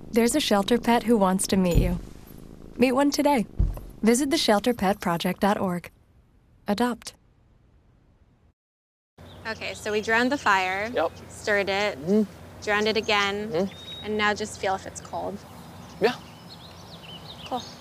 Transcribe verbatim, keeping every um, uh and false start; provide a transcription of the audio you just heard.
There's a shelter pet who wants to meet you. Meet one today. Visit the shelter pet project dot org. Adopt. Okay, so we drowned the fire, Yep. stirred it, Mm-hmm. drowned it again, Mm-hmm. and now just feel if it's cold. Yeah. Cool.